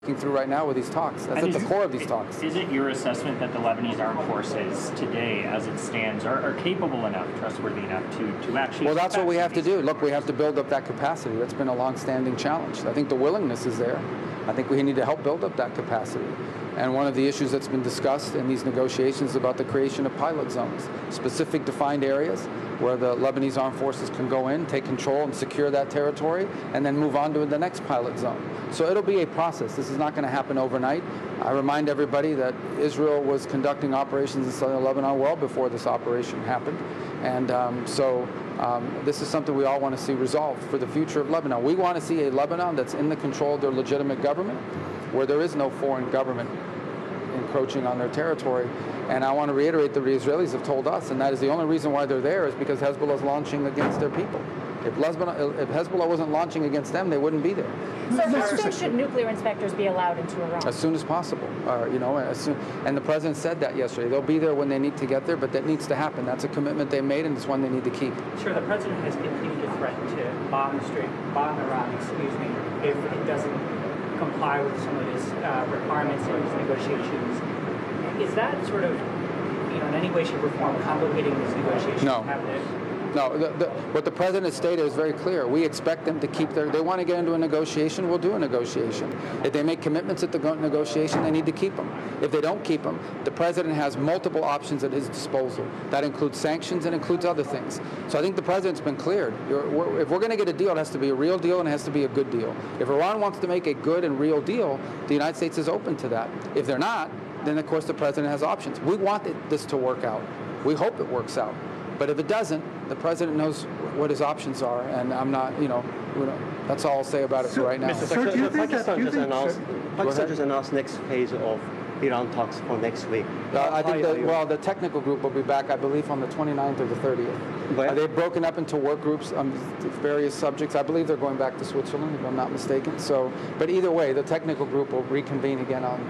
through right now with these talks. That's at the core of these talks. Is it your assessment that the Lebanese armed forces today, as it stands, are capable enough, trustworthy enough to actually... Well, that's what we have to do. Look, we have to build up that capacity. That's been a long-standing challenge. I think the willingness is there. I think we need to help build up that capacity. And one of the issues that's been discussed in these negotiations is about the creation of pilot zones, specific defined areas where the Lebanese armed forces can go in, take control and secure that territory, and then move on to the next pilot zone. So it'll be a process. This is not going to happen overnight. I remind everybody that Israel was conducting operations in southern Lebanon well before this operation happened. And this is something we all want to see resolved for the future of Lebanon. We want to see a Lebanon that's in the control of their legitimate government, where there is no foreign government encroaching on their territory. And I want to reiterate that the Israelis have told us, and that is the only reason why they're there is because Hezbollah is launching against their people. If Hezbollah wasn't launching against them, they wouldn't be there. So how soon should nuclear inspectors be allowed into Iran? As soon as possible. And the president said that yesterday. They'll be there when they need to get there, but that needs to happen. That's a commitment they made, and it's one they need to keep. Sure, the president has continued to threaten to bomb Iran, if it doesn't comply with some of his requirements in his negotiations. Is that sort of, in any way, shape, or form complicating these negotiations? No. No, what the president stated is very clear. We expect them to keep they want to get into a negotiation, we'll do a negotiation. If they make commitments at the negotiation, they need to keep them. If they don't keep them, the president has multiple options at his disposal. That includes sanctions and includes other things. So I think the president's been cleared. If we're going to get a deal, it has to be a real deal and it has to be a good deal. If Iran wants to make a good and real deal, the United States is open to that. If they're not, then of course the president has options. We want this to work out. We hope it works out. But if it doesn't, the president knows what his options are, and I'm not, that's all I'll say about it for right now. Pakistan just announced next phase of Iran talks for next week. I think the technical group will be back, I believe, on the 29th or the 30th. They've broken up into work groups on various subjects. I believe they're going back to Switzerland, if I'm not mistaken. But either way, the technical group will reconvene again on,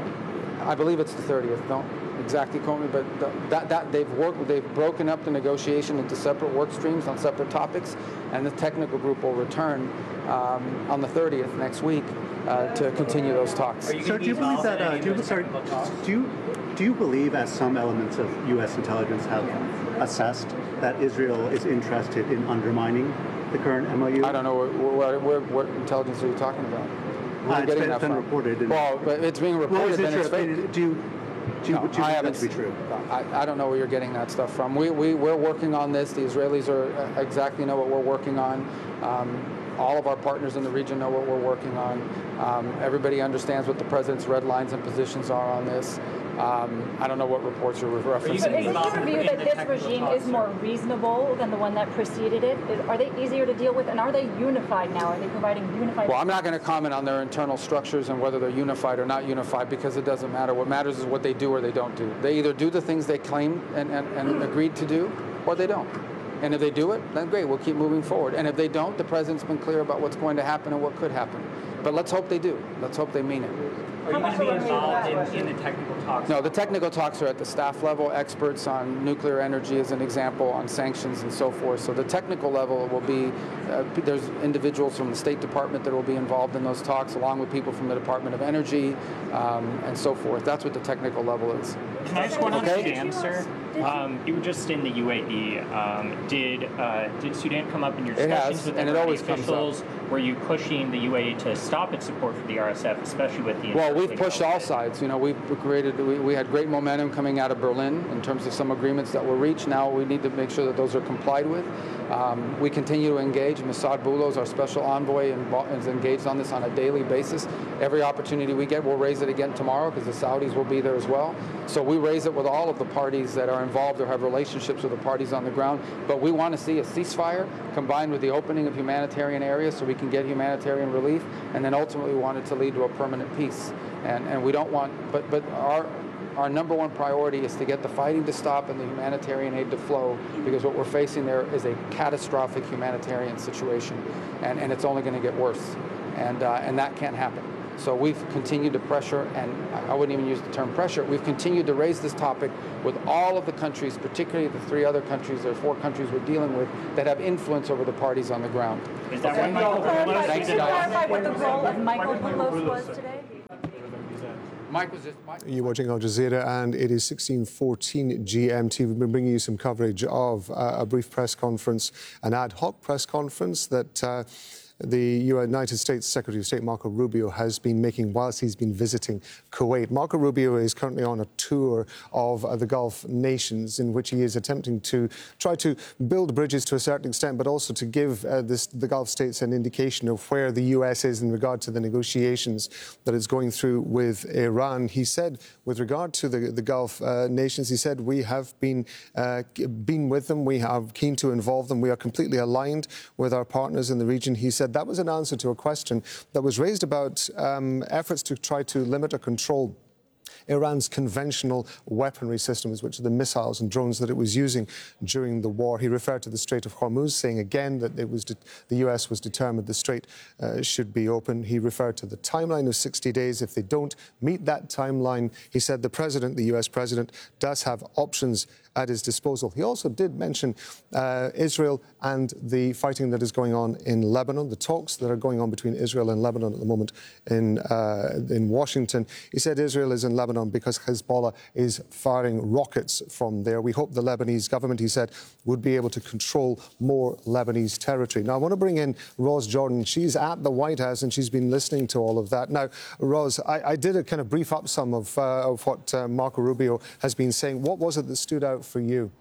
I believe it's the 30th. Don't exactly quote me, but they've broken up the negotiation into separate work streams on separate topics, and the technical group will return on the 30th next week to continue those talks. So do you believe that? Do you believe, as some elements of U.S. intelligence have assessed, that Israel is interested in undermining the current MOU? I don't know what intelligence are you talking about? It's been reported. But it's being reported. Then it's fake. Do you believe that to be true? I don't know where you're getting that stuff from. We're working on this. The Israelis exactly know what we're working on. All of our partners in the region know what we're working on. Everybody understands what the president's red lines and positions are on this. I don't know what reports you're referencing. But is it your view that this regime is more reasonable than the one that preceded it? Are they easier to deal with, and are they unified now? Are they providing unified... Well, I'm not going to comment on their internal structures and whether they're unified or not unified, because it doesn't matter. What matters is what they do or they don't do. They either do the things they claimed and agreed to do, or they don't. And if they do it, then great, we'll keep moving forward. And if they don't, the president's been clear about what's going to happen and what could happen. But let's hope they do. Let's hope they mean it. Are you going to be involved in the technical talks? No, the technical talks are at the staff level, experts on nuclear energy as an example, on sanctions and so forth. So the technical level will be, there's individuals from the State Department that will be involved in those talks, along with people from the Department of Energy and so forth. That's what the technical level is. Can I just go on Sudan, sir? You were just in the UAE. Did Sudan come up in your discussions with the officials? Were you pushing the UAE to stop its support for the RSF, especially with the... Well, we've pushed all sides. We had great momentum coming out of Berlin in terms of some agreements that were reached. Now we need to make sure that those are complied with. We continue to engage. Mossad Boulos, our special envoy, is engaged on this on a daily basis. Every opportunity we get, we'll raise it again tomorrow because the Saudis will be there as well. So we raise it with all of the parties that are involved or have relationships with the parties on the ground. But we want to see a ceasefire combined with the opening of humanitarian areas so we can get humanitarian relief, and then ultimately we want it to lead to a permanent peace. And we don't want, but our number one priority is to get the fighting to stop and the humanitarian aid to flow, because what we're facing there is a catastrophic humanitarian situation, and it's only going to get worse, and that can't happen. So we've continued to pressure, and I wouldn't even use the term pressure, we've continued to raise this topic with all of the countries, particularly the 3 other countries, there are 4 countries we're dealing with, that have influence over the parties on the ground. Is that Can you clarify what the role of Michael Boulos was today? Mike was just. You're watching Al Jazeera, and it is 16:14 GMT. We've been bringing you some coverage of a brief press conference, an ad hoc press conference that the United States Secretary of State Marco Rubio has been making whilst he's been visiting Kuwait. Marco Rubio is currently on a tour of the Gulf nations in which he is attempting to try to build bridges to a certain extent, but also to give the Gulf states an indication of where the U.S. is in regard to the negotiations that it's going through with Iran. He said, with regard to the Gulf nations, he said, we have been with them, we are keen to involve them, we are completely aligned with our partners in the region. He said that was an answer to a question that was raised about efforts to try to limit or control Iran's conventional weaponry systems, which are the missiles and drones that it was using during the war. He referred to the Strait of Hormuz, saying again that the U.S. was determined the strait should be open. He referred to the timeline of 60 days. If they don't meet that timeline, he said the U.S. president, does have options at his disposal. He also did mention Israel and the fighting that is going on in Lebanon, the talks that are going on between Israel and Lebanon at the moment in Washington. He said Israel is in Lebanon because Hezbollah is firing rockets from there. We hope the Lebanese government, he said, would be able to control more Lebanese territory. Now, I want to bring in Ros Jordan. She's at the White House and she's been listening to all of that. Now, Ros, I did a kind of brief up some of what Marco Rubio has been saying. What was it that stood out for you?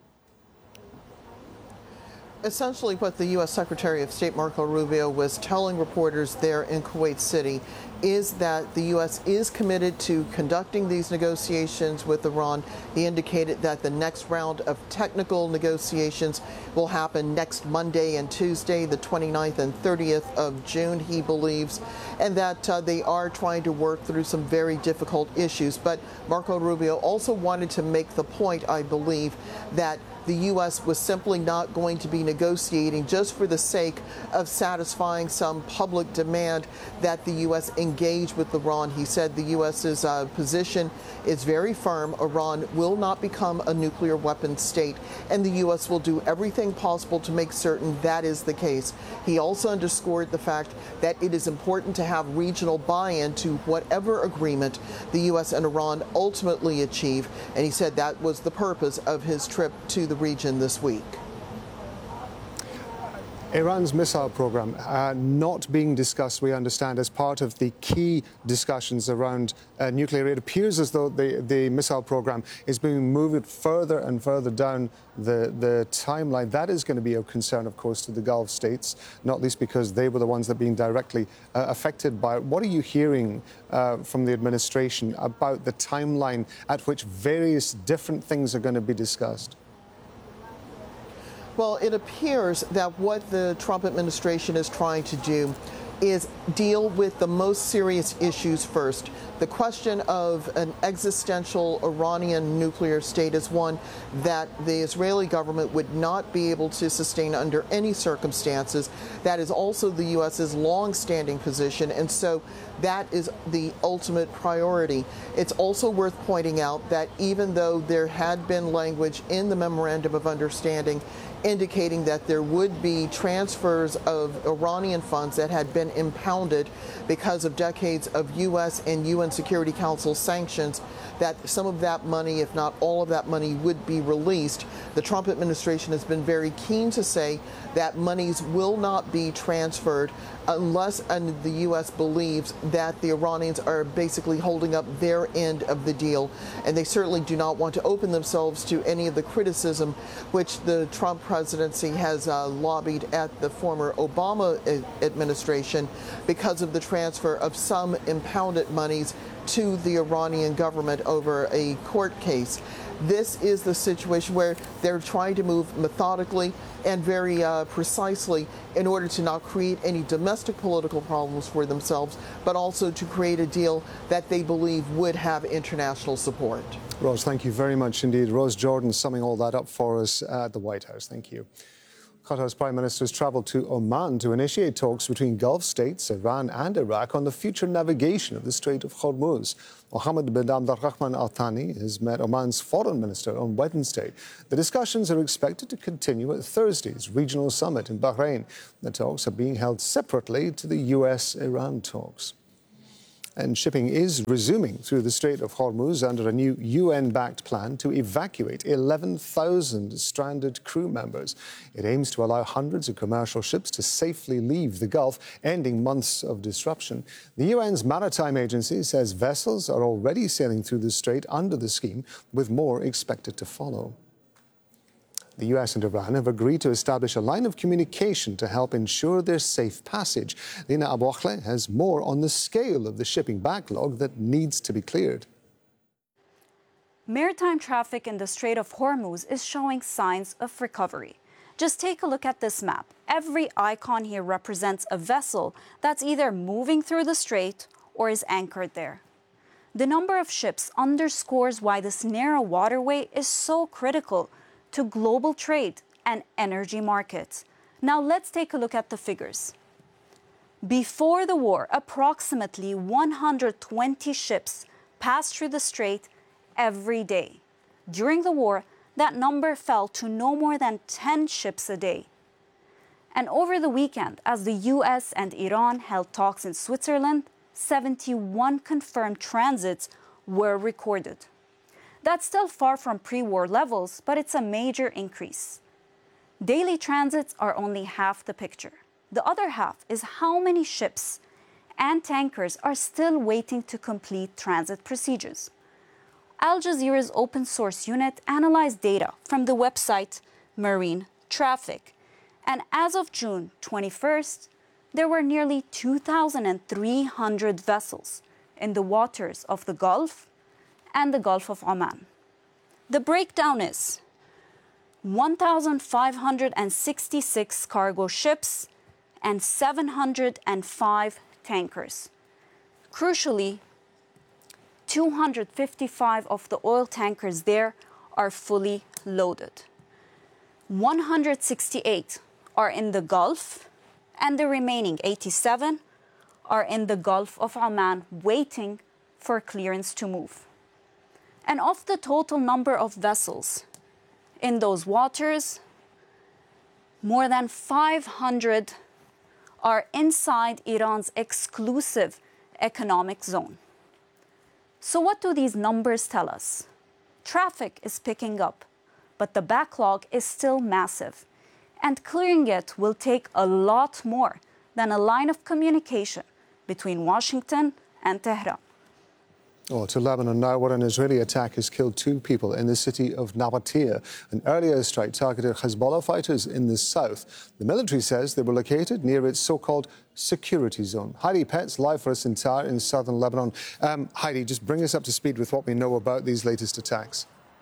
Essentially, what the U.S. Secretary of State Marco Rubio was telling reporters there in Kuwait City is that the U.S. is committed to conducting these negotiations with Iran. He indicated that the next round of technical negotiations will happen next Monday and Tuesday, the 29th and 30th of June, he believes, and that they are trying to work through some very difficult issues. But Marco Rubio also wanted to make the point, I believe, that the U.S. was simply not going to be negotiating just for the sake of satisfying some public demand that the U.S. engage with Iran. He said the U.S.'s position is very firm. Iran will not become a nuclear weapons state, and the U.S. will do everything possible to make certain that is the case. He also underscored the fact that it is important to have regional buy-in to whatever agreement the U.S. and Iran ultimately achieve, and he said that was the purpose of his trip to the region this week. Iran's missile program not being discussed, we understand, as part of the key discussions around nuclear. It appears as though the missile program is being moved further and further down the timeline. That is going to be of concern, of course, to the Gulf states, not least because they were the ones that are being directly affected by it. What are you hearing from the administration about the timeline at which various different things are going to be discussed? Well, it appears that what the Trump administration is trying to do is deal with the most serious issues first. The question of an existential Iranian nuclear state is one that the Israeli government would not be able to sustain under any circumstances. That is also the U.S.'s long-standing position, and so that is the ultimate priority. It's also worth pointing out that even though there had been language in the Memorandum of Understanding indicating that there would be transfers of Iranian funds that had been impounded because of decades of U.S. and UN Security Council sanctions, that some of that money, if not all of that money, would be released. The Trump administration has been very keen to say that monies will not be transferred unless the U.S. believes that the Iranians are basically holding up their end of the deal. And they certainly do not want to open themselves to any of the criticism which the Trump presidency has lobbied at the former Obama administration because of the transfer of some impounded monies to the Iranian government over a court case. This is the situation where they're trying to move methodically and very precisely in order to not create any domestic political problems for themselves, but also to create a deal that they believe would have international support. Ros, thank you very much indeed. Ros Jordan summing all that up for us at the White House. Thank you. Qatar's Prime Minister has travelled to Oman to initiate talks between Gulf states, Iran and Iraq on the future navigation of the Strait of Hormuz. Mohammed bin Abdulrahman Al Thani has met Oman's foreign minister on Wednesday. The discussions are expected to continue at Thursday's regional summit in Bahrain. The talks are being held separately to the US-Iran talks. And shipping is resuming through the Strait of Hormuz under a new UN-backed plan to evacuate 11,000 stranded crew members. It aims to allow hundreds of commercial ships to safely leave the Gulf, ending months of disruption. The UN's Maritime Agency says vessels are already sailing through the strait under the scheme, with more expected to follow. The US and Iran have agreed to establish a line of communication to help ensure their safe passage. Lina Abouakhle has more on the scale of the shipping backlog that needs to be cleared. Maritime traffic in the Strait of Hormuz is showing signs of recovery. Just take a look at this map. Every icon here represents a vessel that's either moving through the strait or is anchored there. The number of ships underscores why this narrow waterway is so critical to global trade and energy markets. Now let's take a look at the figures. Before the war, approximately 120 ships passed through the strait every day. During the war, that number fell to no more than 10 ships a day. And over the weekend, as the US and Iran held talks in Switzerland, 71 confirmed transits were recorded. That's still far from pre-war levels, but it's a major increase. Daily transits are only half the picture. The other half is how many ships and tankers are still waiting to complete transit procedures. Al Jazeera's open source unit analyzed data from the website Marine Traffic. And as of June 21st, there were nearly 2,300 vessels in the waters of the Gulf and the Gulf of Oman. The breakdown is 1,566 cargo ships and 705 tankers. Crucially, 255 of the oil tankers there are fully loaded. 168 are in the Gulf, and the remaining 87 are in the Gulf of Oman waiting for clearance to move. And of the total number of vessels in those waters, more than 500 are inside Iran's exclusive economic zone. So what do these numbers tell us? Traffic is picking up, but the backlog is still massive, and clearing it will take a lot more than a line of communication between Washington and Tehran. Oh, to Lebanon now, where an Israeli attack has killed 2 people in the city of Nabatea. An earlier strike targeted Hezbollah fighters in the south. The military says they were located near its so-called security zone. Heidi Petz, live for us in Tyre in southern Lebanon. Heidi, just bring us up to speed with what we know about these latest attacks.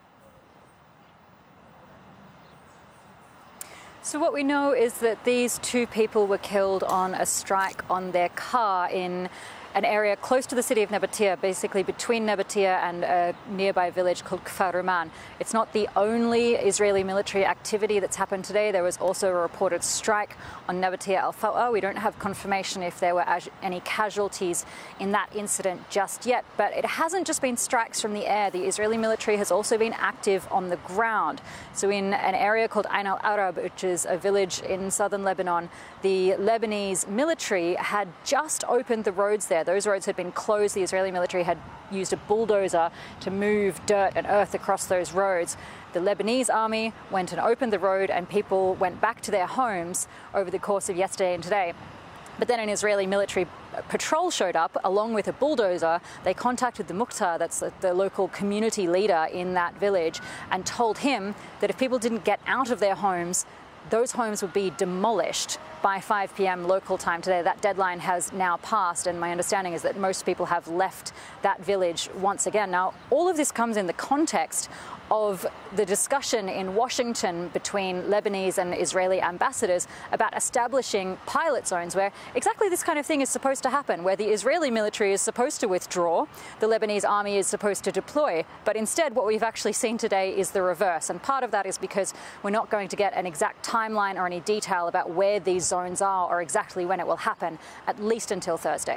So what we know is that these 2 people were killed on a strike on their car in an area close to the city of Nabatea, basically between Nabatea and a nearby village called Kfar Ruman. It's not the only Israeli military activity that's happened today. There was also a reported strike on Nabatea Al-Fawa. We don't have confirmation if there were any casualties in that incident just yet, but it hasn't just been strikes from the air. The Israeli military has also been active on the ground. So in an area called Ain al-Arab, which is a village in southern Lebanon, the Lebanese military had just opened the roads there. Those roads had been closed. The Israeli military had used a bulldozer to move dirt and earth across those roads. The Lebanese army went and opened the road, and people went back to their homes over the course of yesterday and today. But then an Israeli military patrol showed up along with a bulldozer. They contacted the Mukhtar, that's the local community leader in that village, and told him that if people didn't get out of their homes, those homes would be demolished by 5 p.m. local time today. That deadline has now passed, and my understanding is that most people have left that village once again. Now, all of this comes in the context of the discussion in Washington between Lebanese and Israeli ambassadors about establishing pilot zones where exactly this kind of thing is supposed to happen, where the Israeli military is supposed to withdraw, the Lebanese army is supposed to deploy. But instead, what we've actually seen today is the reverse. And part of that is because we're not going to get an exact timeline or any detail about where these zones are or exactly when it will happen, at least until Thursday.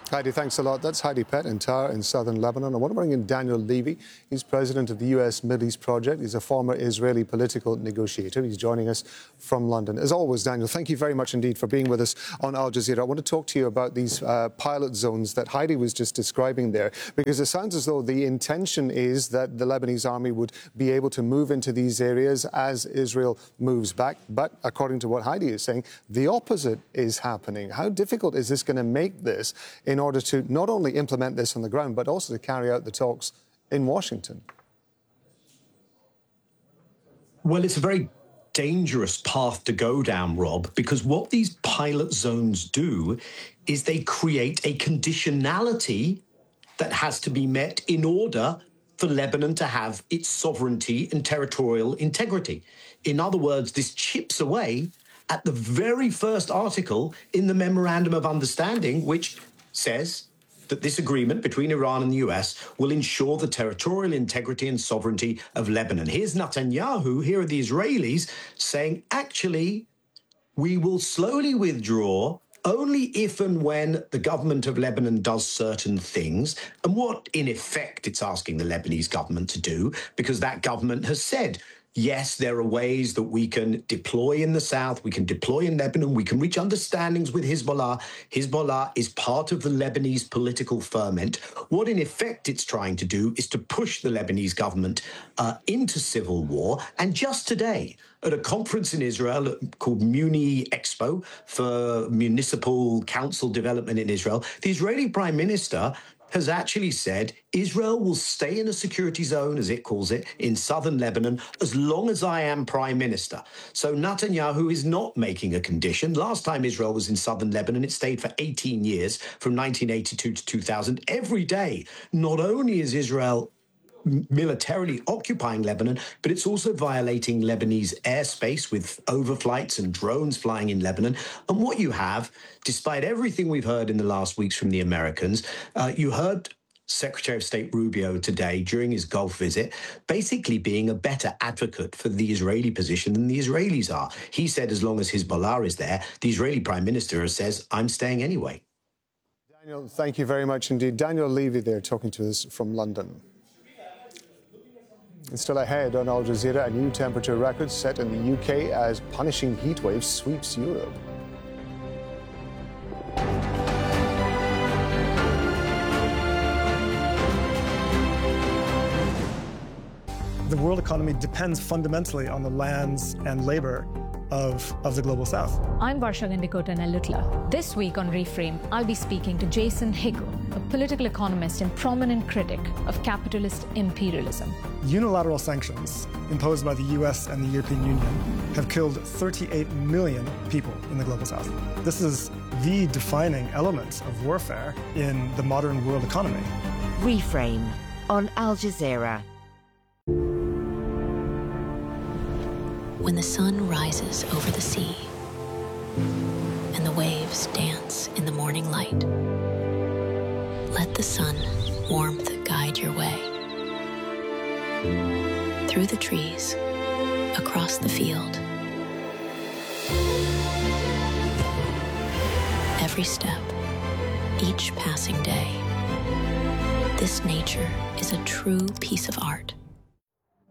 Heidi, thanks a lot. That's Heidi Pett in Tyre in southern Lebanon. I want to bring in Daniel Levy. He's president of the U.S. Middle East Project. He's a former Israeli political negotiator. He's joining us from London. As always, Daniel, thank you very much indeed for being with us on Al Jazeera. I want to talk to you about these pilot zones that Heidi was just describing there, because it sounds as though the intention is that the Lebanese army would be able to move into these areas as Israel moves back. But according to what Heidi is saying, the opposite is happening. How difficult is this going to make this in order to not only implement this on the ground, but also to carry out the talks in Washington? Well, it's a very dangerous path to go down, Rob, because what these pilot zones do is they create a conditionality that has to be met in order for Lebanon to have its sovereignty and territorial integrity. In other words, this chips away at the very first article in the Memorandum of Understanding, which says that this agreement between Iran and the US will ensure the territorial integrity and sovereignty of Lebanon. Here's Netanyahu, here are the Israelis, saying, actually, we will slowly withdraw only if and when the government of Lebanon does certain things. And what, in effect, it's asking the Lebanese government to do, because that government has said, yes, there are ways that we can deploy in the south, we can deploy in Lebanon, we can reach understandings with Hezbollah. Hezbollah is part of the Lebanese political ferment. What, in effect, it's trying to do is to push the Lebanese government into civil war. And just today, at a conference in Israel called Muni Expo for Municipal Council Development in Israel, the Israeli Prime Minister has actually said Israel will stay in a security zone, as it calls it, in southern Lebanon, as long as I am prime minister. So Netanyahu is not making a condition. Last time Israel was in southern Lebanon, it stayed for 18 years, from 1982 to 2000. Every day, not only is Israel militarily occupying Lebanon, but it's also violating Lebanese airspace with overflights and drones flying in Lebanon. And what you have, despite everything we've heard in the last weeks from the Americans, you heard Secretary of State Rubio today during his Gulf visit basically being a better advocate for the Israeli position than the Israelis are. He said as long as Hezbollah is there, the Israeli Prime Minister says, I'm staying anyway. Daniel, thank you very much indeed. Daniel Levy there talking to us from London. It's still ahead on Al Jazeera, a new temperature record set in the UK as punishing heatwave sweeps Europe. The world economy depends fundamentally on the lands and labor of the Global South. I'm Varsha Gandikota Nellutla. This week on Reframe, I'll be speaking to Jason Hickel, a political economist and prominent critic of capitalist imperialism. Unilateral sanctions imposed by the US and the European Union have killed 38 million people in the Global South. This is the defining element of warfare in the modern world economy. Reframe on Al Jazeera. When the sun rises over the sea and the waves dance in the morning light, let the sun warmth guide your way. Through the trees, across the field. Every step, each passing day. This nature is a true piece of art.